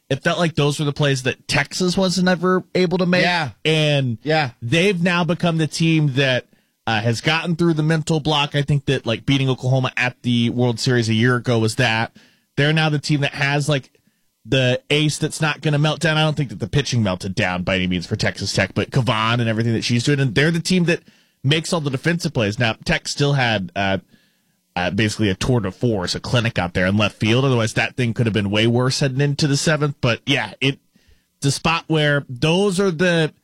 it felt like those were the plays that Texas wasn't ever able to make. Yeah. And they've now become the team that has gotten through the mental block. I think that like beating Oklahoma at the World Series a year ago was that. They're now the team that has like the ace that's not going to melt down. I don't think that the pitching melted down by any means for Texas Tech, but Kavan and everything that she's doing. And they're the team that makes all the defensive plays. Now, Tech still had basically a tour de force, a clinic out there in left field. Otherwise, that thing could have been way worse heading into the seventh. But yeah, it's a spot where those are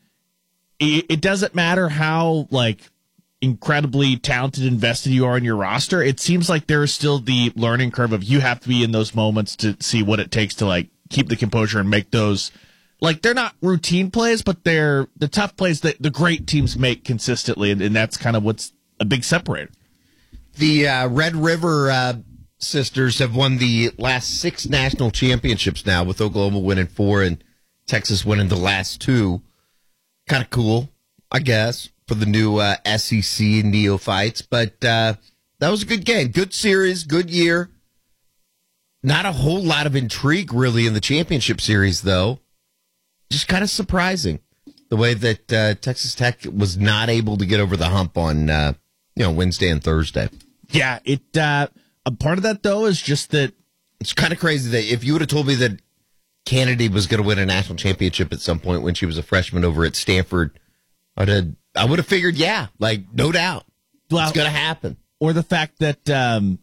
it doesn't matter how like incredibly talented, invested you are in your roster. It seems like there's still the learning curve of you have to be in those moments to see what it takes to like keep the composure and make those. Like, they're not routine plays, but they're the tough plays that the great teams make consistently, and that's kind of what's a big separator. The Red River sisters have won the last 6 national championships now, with Oklahoma winning 4 and Texas winning the last 2. Kind of cool, I guess, for the new SEC neophytes. But that was a good game. Good series, good year. Not a whole lot of intrigue, really, in the championship series, though. Just kind of surprising the way that Texas Tech was not able to get over the hump on Wednesday and Thursday. Yeah, a part of that though is just that it's kind of crazy that if you would have told me that Kennedy was going to win a national championship at some point when she was a freshman over at Stanford, I would have figured, no doubt, it's going to happen. Or the fact that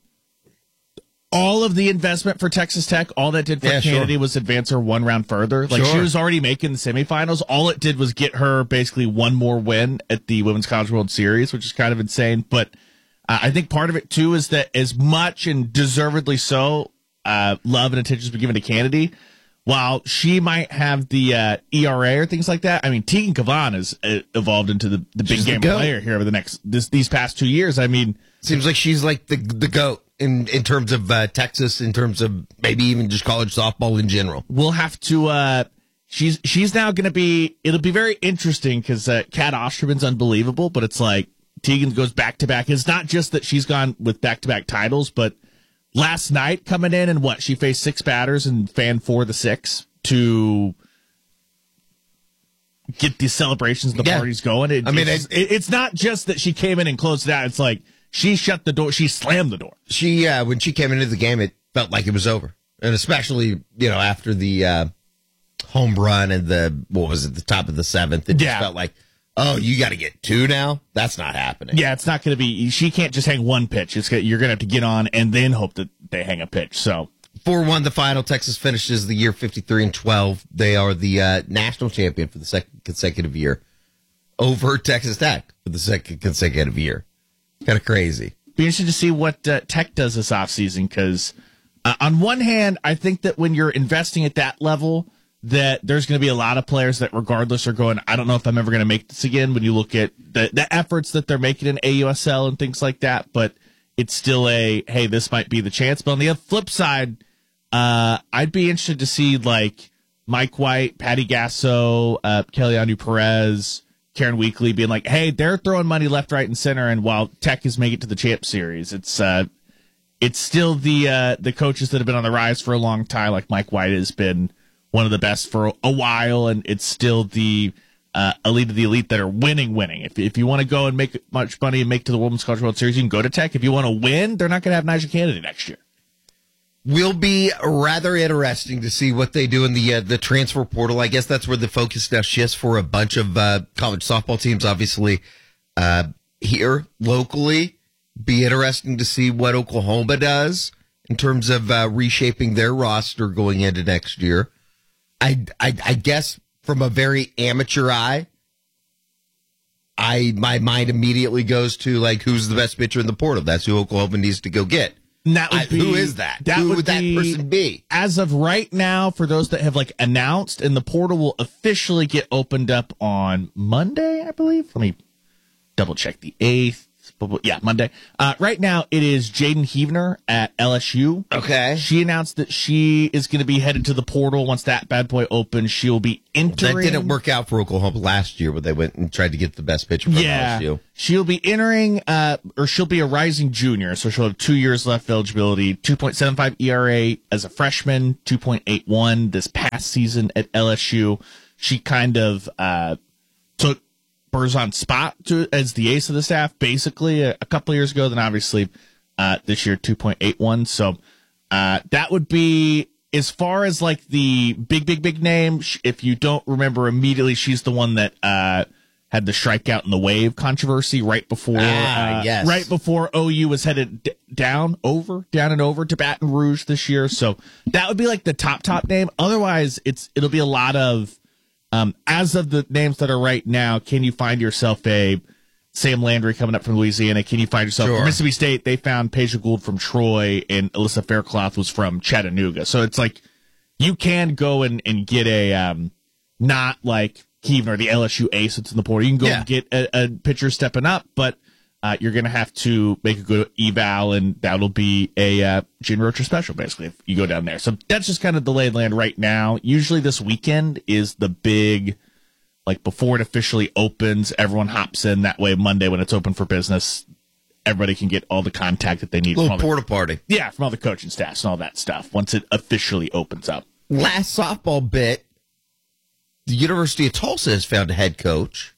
all of the investment for Texas Tech, all that did for Kennedy was advance her one round further. Like, she was already making the semifinals. All it did was get her basically one more win at the Women's College World Series, which is kind of insane. But I think part of it, too, is that as much and deservedly so, love and attention has been given to Kennedy. While she might have the ERA or things like that, I mean, Tegan Kavan has evolved into the big game player here over these past 2 years. I mean, seems like she's like the GOAT. In terms of Texas, in terms of maybe even just college softball in general. We'll have to, she's now going to be, it'll be very interesting because Kat Osterman's unbelievable, but it's like Tegan goes back-to-back. It's not just that she's gone with back-to-back titles, but last night coming in and she faced 6 batters and fanned 4 of the 6 to get the celebrations and the parties going. It's not just that she came in and closed it out. It's like, she shut the door. She slammed the door. She when she came into the game, it felt like it was over, and especially after the home run and the top of the 7th, it just felt like, oh, you got to get 2 now. That's not happening. Yeah, it's not going to be. She can't just hang one pitch. You're going to have to get on and then hope that they hang a pitch. So 4-1 the final. Texas finishes the year 53-12. They are the national champion for the second consecutive year over Texas Tech for the second consecutive year. Kind of crazy. Be interested to see what Tech does this offseason because on one hand, I think that when you're investing at that level, that there's going to be a lot of players that regardless are going, I don't know if I'm ever going to make this again when you look at the efforts that they're making in AUSL and things like that, but it's still hey, this might be the chance. But on the flip side, I'd be interested to see like Mike White, Patty Gasso, Kellyanne Perez, Karen Weekly being like, hey, they're throwing money left, right, and center, and while Tech has made it to the Champ Series, it's still the coaches that have been on the rise for a long time, like Mike White has been one of the best for a while, and it's still the elite of the elite that are winning. If you want to go and make much money and make to the Women's College World Series, you can go to Tech. If you want to win, they're not going to have Nyjah Kennedy next year. Will be rather interesting to see what they do in the transfer portal. I guess that's where the focus now shifts for a bunch of college softball teams. Obviously, here locally, be interesting to see what Oklahoma does in terms of reshaping their roster going into next year. I guess from a very amateur eye, my mind immediately goes to like who's the best pitcher in the portal. That's who Oklahoma needs to go get. Who is that? Who would that person be? As of right now, for those that have like announced, and the portal will officially get opened up on Monday, I believe. Let me double check the 8th. Monday. Right now, it is Jaden Heavner at LSU. Okay. She announced that she is going to be headed to the portal once that bad boy opens. She will be entering. That didn't work out for Oklahoma last year, where they went and tried to get the best pitcher from LSU. She'll be entering, or she'll be a rising junior, so she'll have 2 years left of eligibility. 2.75 ERA as a freshman, 2.81 this past season at LSU. She kind of took Berzon's spot as the ace of the staff, basically a couple of years ago. Then obviously this year 2.81. So that would be, as far as like the big name. If you don't remember immediately, she's the one that had the strikeout in the wave controversy right before right before OU was headed down and over to Baton Rouge this year. So that would be like the top name. Otherwise, it'll be a lot of. As of the names that are right now, can you find yourself a Sam Landry coming up from Louisiana? Can you find yourself Mississippi State? They found Peja Gould from Troy, and Alyssa Faircloth was from Chattanooga. So it's like you can go and get a not like Heavner, the LSU ace that's in the portal. You can go and get a pitcher stepping up, but you're going to have to make a good eval, and that'll be a Gene Rocher special, basically, if you go down there. So that's just kind of the lay of the land right now. Usually this weekend is the big, like before it officially opens, everyone hops in. That way Monday when it's open for business, everybody can get all the contact that they need. Little porta party. Yeah, from all the coaching staffs and all that stuff once it officially opens up. Last softball bit, the University of Tulsa has found a head coach,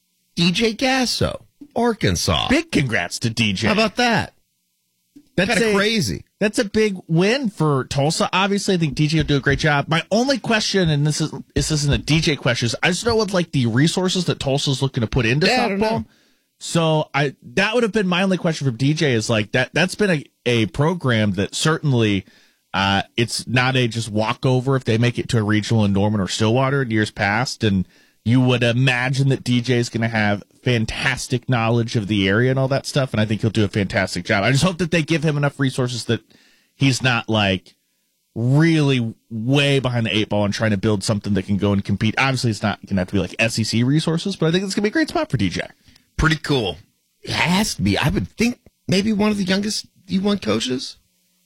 DJ Gasso. Arkansas. Big congrats to DJ. How about that? That's kind of crazy. That's a big win for Tulsa. Obviously, I think DJ will do a great job. My only question, and this isn't a DJ question, is I just know what like the resources that Tulsa's looking to put into softball. So that would have been my only question for DJ is like that's been a program that certainly it's not a just walkover if they make it to a regional in Norman or Stillwater in years past, and you would imagine that DJ is going to have fantastic knowledge of the area and all that stuff, and I think he'll do a fantastic job. I just hope that they give him enough resources that he's not like really way behind the eight ball and trying to build something that can go and compete. Obviously, it's not going to have to be like SEC resources, but I think it's going to be a great spot for DJ. Pretty cool. It has to be. I would think maybe one of the youngest D1 coaches.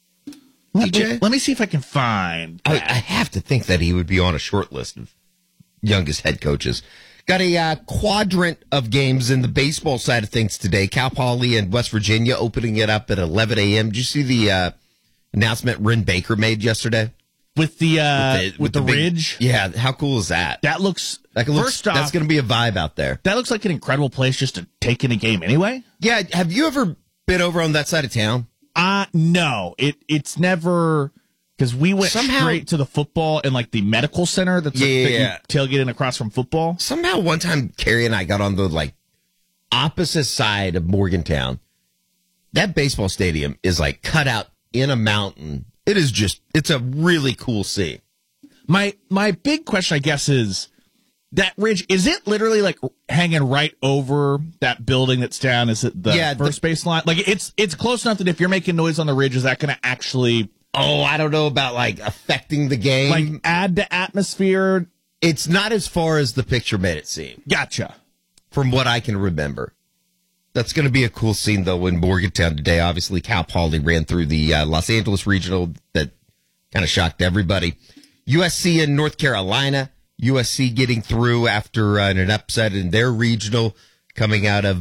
DJ? Let me see if I can find. I have to think that he would be on a short list of youngest head coaches. Got a quadrant of games in the baseball side of things today. Cal Poly and West Virginia opening it up at 11 a.m. Did you see the announcement Ren Baker made yesterday? With the big ridge? Yeah, how cool is that? First off, that's going to be a vibe out there. That looks like an incredible place just to take in a game anyway. Yeah, have you ever been over on that side of town? No. It's never... Because we went straight to the football and like the medical center that you tailgate in across from football. Somehow one time Carrie and I got on the like opposite side of Morgantown. That baseball stadium is like cut out in a mountain. It's a really cool scene. My big question, I guess, is that ridge, is it literally like hanging right over that building that's down? Is it the first base line? Like it's close enough that if you're making noise on the ridge, is that going to actually... Oh, I don't know about like affecting the game. Like add to atmosphere. It's not as far as the picture made it seem. Gotcha. From what I can remember. That's going to be a cool scene though in Morgantown today. Obviously Cal Poly ran through the Los Angeles Regional that kind of shocked everybody. USC in North Carolina. USC getting through after an upset in their regional coming out of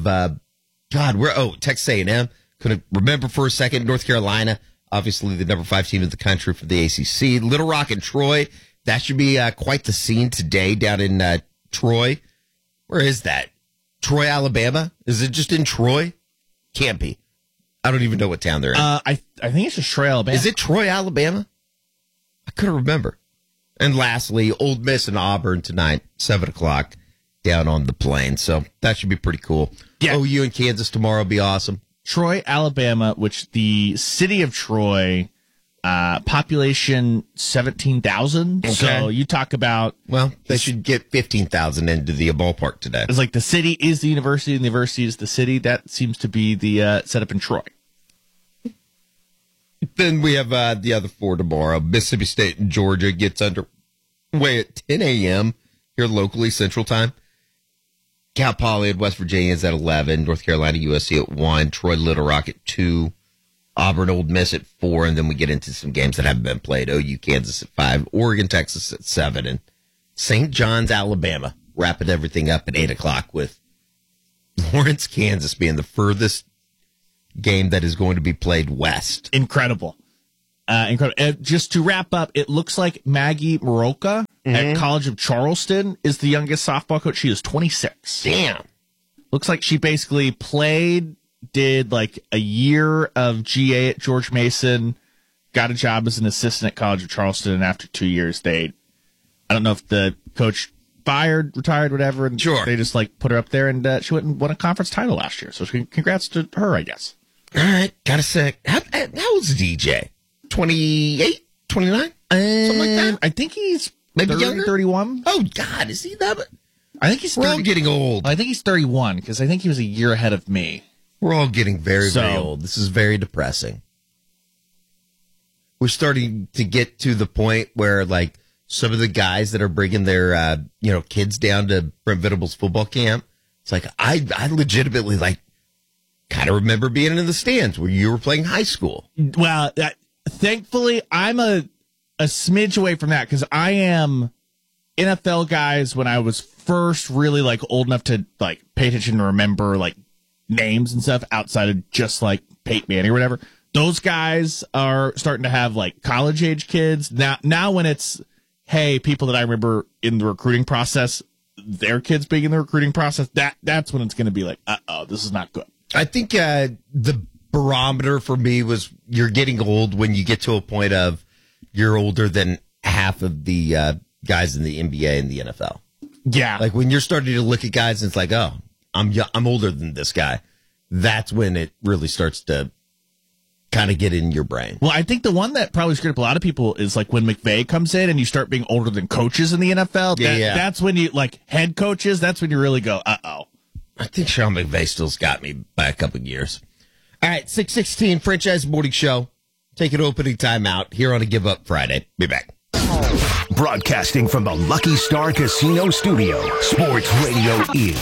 Texas A&M. Couldn't remember for a second. North Carolina. Obviously, the number 5 team in the country for the ACC. Little Rock and Troy. That should be quite the scene today down in Troy. Where is that? Troy, Alabama? Is it just in Troy? Can't be. I don't even know what town they're in. I think it's just Troy, Alabama. Is it Troy, Alabama? I couldn't remember. And lastly, Ole Miss and Auburn tonight, 7 o'clock down on the plain. So that should be pretty cool. Yeah. OU and Kansas tomorrow will be awesome. Troy, Alabama, which the city of Troy, population 17,000. Okay. So you talk about... Well, they should get 15,000 into the ballpark today. It's like the city is the university and the university is the city. That seems to be the setup in Troy. Then we have the other 4 tomorrow. Mississippi State and Georgia gets underway at 10 a.m. here locally, Central Time. Cal Poly at West Virginia is at 11. North Carolina, USC at 1. Troy Little Rock at 2. Auburn, Old Miss at 4. And then we get into some games that haven't been played. OU, Kansas at 5. Oregon, Texas at 7. And St. John's, Alabama, wrapping everything up at 8 o'clock with Lawrence, Kansas being the furthest game that is going to be played west. Incredible. Just to wrap up, it looks like Maggie Moroka at College of Charleston is the youngest softball coach. She is 26. Damn. Looks like she basically did like a year of GA at George Mason, got a job as an assistant at College of Charleston, and after 2 years, I don't know if the coach retired, whatever, and sure. They just like put her up there, and she went and won a conference title last year. So congrats to her, I guess. All right, gotta say, how old's DJ? 28, 29? Something like that? I think he's maybe 30, younger? 31. Oh, God, is he that? I think he's We're all getting old. I think he's 31 because I think he was a year ahead of me. We're all getting very, very old. This is very depressing. We're starting to get to the point where, like, some of the guys that are bringing their, kids down to Brent Venables football camp, it's like, I legitimately, like, kind of remember being in the stands where you were playing high school. Well, thankfully, I'm a smidge away from that because I am NFL guys when I was first really like old enough to like pay attention and remember like names and stuff outside of just like Peyton Manning or whatever. Those guys are starting to have like college age kids now when it's, hey, people that I remember in the recruiting process, their kids being in the recruiting process, that's when it's going to be like, this is not good. I think the barometer for me was you're getting old when you get to a point of you're older than half of the guys in the NBA and the NFL. Yeah. Like when you're starting to look at guys and it's like, oh, I'm older than this guy. That's when it really starts to kind of get in your brain. Well, I think the one that probably screwed up a lot of people is like when McVay comes in and you start being older than coaches in the NFL. That's when you like head coaches. That's when you really go, uh-oh. I think Sean McVay still's got me by a couple of years. All right, 6:16 Franchise Morning Show. Take an opening timeout here on a Give Up Friday. Be back. Broadcasting from the Lucky Star Casino Studio, Sports Radio is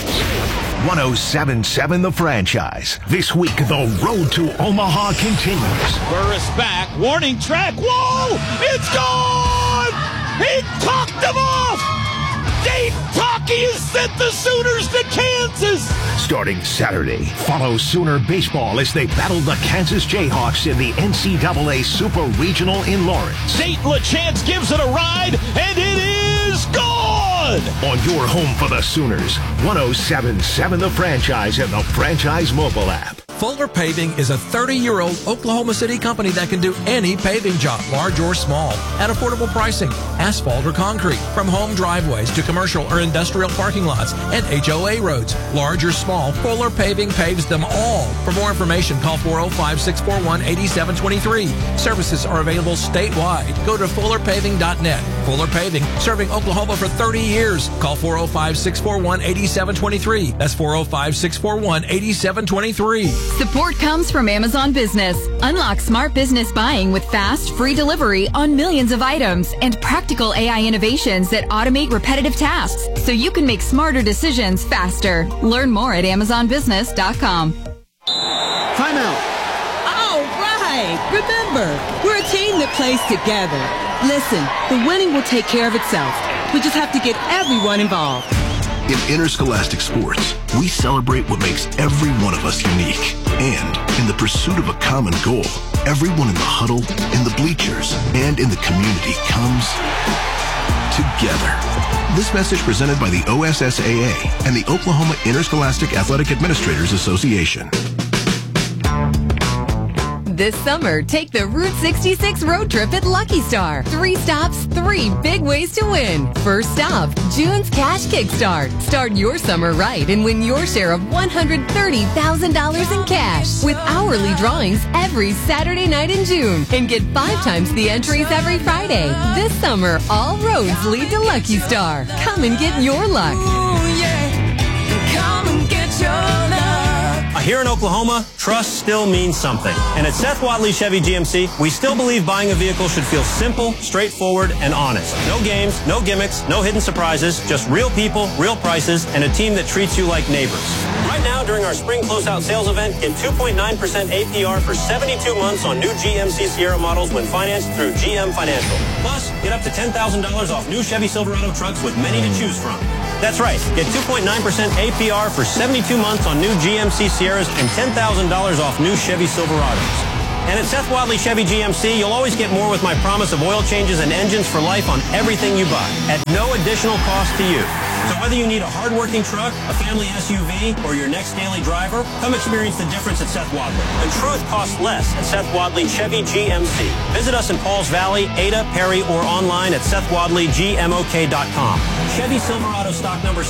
107.7 The Franchise. This week, the road to Omaha continues. Burris back. Warning track. Whoa! It's gone! He talked them off! Dave Talkie has sent the Sooners to Kansas! Starting Saturday, follow Sooner baseball as they battle the Kansas Jayhawks in the NCAA Super Regional in Lawrence. Nate LaChance gives it a ride, and it is gone! On your home for the Sooners, 107.7 The Franchise and the Franchise mobile app. Fuller Paving is a 30-year-old Oklahoma City company that can do any paving job, large or small, at affordable pricing, asphalt or concrete, from home driveways to commercial or industrial parking lots and HOA roads. Large or small, Fuller Paving paves them all. For more information, call 405-641-8723. Services are available statewide. Go to fullerpaving.net. Fuller Paving, serving Oklahoma for 30 years. Call 405-641-8723. That's 405-641-8723. Support comes from Amazon Business. Unlock smart business buying with fast, free delivery on millions of items and practical AI innovations that automate repetitive tasks so you can make smarter decisions faster. Learn more at AmazonBusiness.com. Timeout. All right. Remember, we're a team that plays together. Listen, the winning will take care of itself. We just have to get everyone involved. In interscholastic sports, we celebrate what makes every one of us unique. And in the pursuit of a common goal, everyone in the huddle, in the bleachers, and in the community comes together. This message presented by the OSSAA and the Oklahoma Interscholastic Athletic Administrators Association. This summer, take the Route 66 road trip at Lucky Star. 3 stops, 3 big ways to win. First stop, June's Cash Kickstart. Start your summer right and win your share of $130,000 in cash with hourly drawings every Saturday night in June. And get 5 times the entries every Friday. This summer, all roads lead to Lucky Star. Come and get your luck. Ooh, yeah. Come and get your luck. A here in Oklahoma, trust still means something. And at Seth Wadley Chevy GMC, we still believe buying a vehicle should feel simple, straightforward, and honest. No games, no gimmicks, no hidden surprises, just real people, real prices, and a team that treats you like neighbors. Right now, during our spring closeout sales event, get 2.9% APR for 72 months on new GMC Sierra models when financed through GM Financial. Plus, get up to $10,000 off new Chevy Silverado trucks with many to choose from. That's right. Get 2.9% APR for 72 months on new GMC Sierras and $10,000 off new Chevy Silverados. And at Seth Wadley Chevy GMC, you'll always get more with my promise of oil changes and engines for life on everything you buy at no additional cost to you. So whether you need a hard-working truck, a family SUV, or your next daily driver, come experience the difference at Seth Wadley. The truth costs less at Seth Wadley Chevy GMC. Visit us in Pauls Valley, Ada, Perry, or online at SethWadleyGMOK.com. Chevy Silverado stock number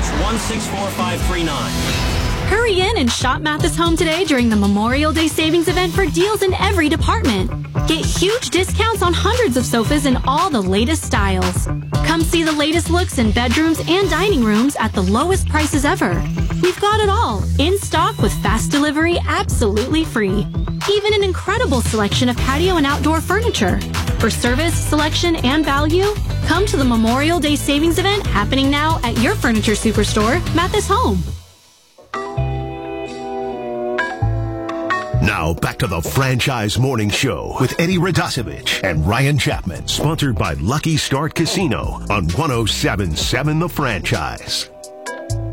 CH164539. Hurry in and shop Mathis Home today during the Memorial Day Savings Event for deals in every department. Get huge discounts on hundreds of sofas in all the latest styles. Come see the latest looks in bedrooms and dining rooms at the lowest prices ever. We've got it all, in stock with fast delivery absolutely free. Even an incredible selection of patio and outdoor furniture. For service, selection, and value, come to the Memorial Day Savings Event happening now at your furniture superstore, Mathis Home. Now back to the Franchise Morning Show with Eddie Radosevich and Ryan Chapman, sponsored by Lucky Start Casino on 107.7 The Franchise.